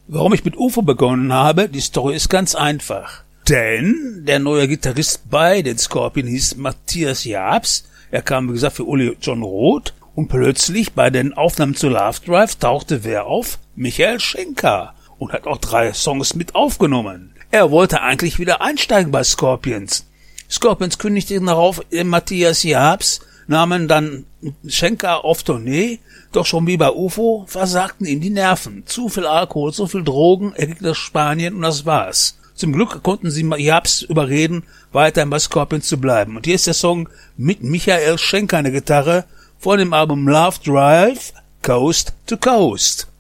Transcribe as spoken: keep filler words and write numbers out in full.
Warum ich mit U F O begonnen habe, die Story ist ganz einfach. Denn der neue Gitarrist bei den Scorpions hieß Matthias Jabs. Er kam, wie gesagt, für Uli John Roth. Und plötzlich bei den Aufnahmen zu Love Drive tauchte wer auf? Michael Schenker. Und hat auch drei Songs mit aufgenommen. Er wollte eigentlich wieder einsteigen bei Scorpions. Scorpions kündigten darauf, Matthias Jabs nahmen dann Schenker auf Tournee, doch schon wie bei U F O versagten ihm die Nerven. Zu viel Alkohol, zu viel Drogen, er ging nach Spanien und das war's. Zum Glück konnten sie Jabs überreden, weiterhin bei Scorpions zu bleiben. Und hier ist der Song mit Michael Schenker an der Gitarre von dem Album Love Drive, Coast to Coast.